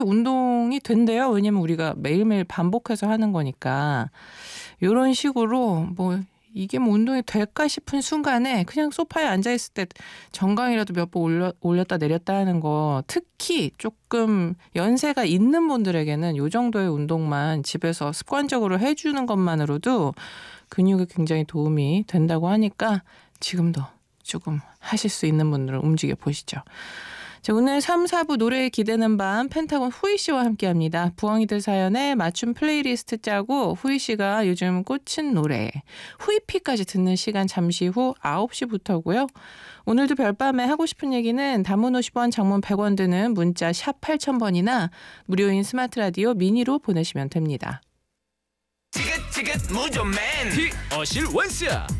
운동이 된대요. 왜냐면 우리가 매일매일 반복해서 하는 거니까. 요런 식으로 뭐 이게 뭐 운동이 될까 싶은 순간에 그냥 소파에 앉아있을 때 정강이라도 몇 번 올렸다 내렸다 하는 거, 특히 조금 연세가 있는 분들에게는 요 정도의 운동만 집에서 습관적으로 해주는 것만으로도 근육에 굉장히 도움이 된다고 하니까 지금도 조금 하실 수 있는 분들은 움직여 보시죠. 자, 오늘 3, 4부 노래에 기대는 밤 펜타곤 후이 씨와 함께합니다. 부엉이들 사연에 맞춤 플레이리스트 짜고 후이 씨가 요즘 꽂힌 노래 후이피까지 듣는 시간 잠시 후 9시부터고요. 오늘도 별밤에 하고 싶은 얘기는 단문 50원, 장문 100원 드는 문자 샵 8000번이나 무료인 스마트 라디오 미니로 보내시면 됩니다. 무조맨 어실 원스